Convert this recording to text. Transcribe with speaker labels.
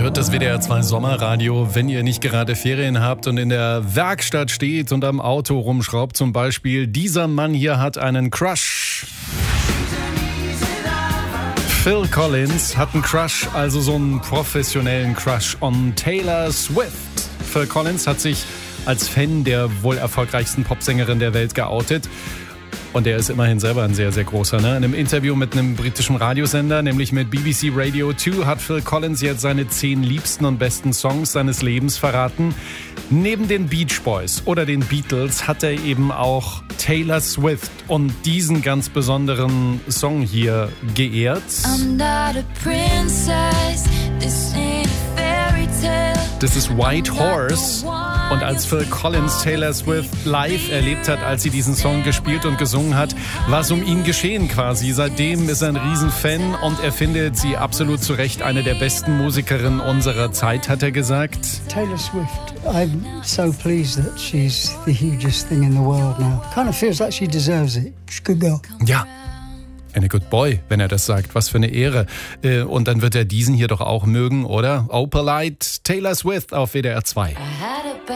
Speaker 1: hört das WDR 2 Sommerradio, wenn ihr nicht gerade Ferien habt und in der Werkstatt steht und am Auto rumschraubt zum Beispiel. Dieser Mann hier hat einen Crush. Phil Collins hat einen Crush, also so einen professionellen Crush on Taylor Swift. Phil Collins hat sich als Fan der wohl erfolgreichsten Popsängerin der Welt geoutet. Und er ist immerhin selber ein sehr, sehr großer. In einem Interview mit einem britischen Radiosender, nämlich mit BBC Radio 2, hat Phil Collins jetzt seine 10 liebsten und besten Songs seines Lebens verraten. Neben den Beach Boys oder den Beatles hat er eben auch Taylor Swift und diesen ganz besonderen Song hier geehrt. I'm not a princess, this ain't a fairy tale. Das ist White Horse. Und als Phil Collins Taylor Swift live erlebt hat, als sie diesen Song gespielt und gesungen hat, war es um ihn geschehen quasi. Seitdem ist er ein Riesenfan und er findet sie absolut zu Recht eine der besten Musikerinnen unserer Zeit, hat er gesagt.
Speaker 2: Taylor Swift, I'm so pleased that she's the hugest thing in the world now. Kind of feels like she deserves it. She's a good girl.
Speaker 1: Ja. Eine Good Boy, wenn er das sagt. Was für eine Ehre. Und dann wird er diesen hier doch auch mögen, oder? Opalite, Taylor Swift auf WDR 2.